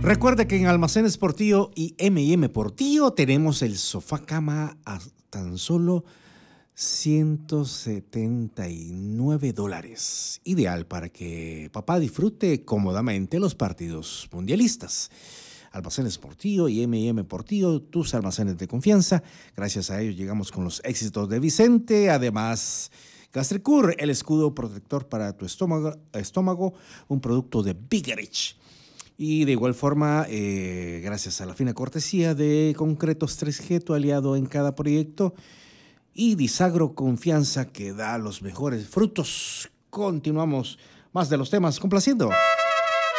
Recuerda que en Almacenes Portillo y M&M Portillo tenemos el sofá cama a tan solo $179. Ideal para que papá disfrute cómodamente los partidos mundialistas. Almacenes Portillo y M&M Portillo, tus almacenes de confianza. Gracias a ellos llegamos con los éxitos de Vicente. Además, Gastricur, el escudo protector para tu estómago, un producto de Bigarich. Y de igual forma, gracias a la fina cortesía de Concretos 3G, tu aliado en cada proyecto, y Disagro Confianza, que da los mejores frutos. Continuamos más de los temas complaciendo.